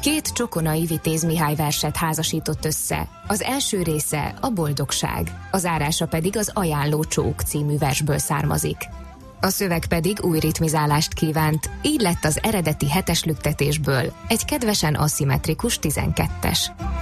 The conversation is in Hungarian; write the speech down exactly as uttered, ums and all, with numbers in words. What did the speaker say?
Két Csokonai Vitéz Mihály verset házasított össze. Az első része a boldogság, a zárása pedig az Ajánló csók című versből származik. A szöveg pedig új ritmizálást kívánt, így lett az eredeti hetes lüktetésből egy kedvesen aszimmetrikus tizenkettes.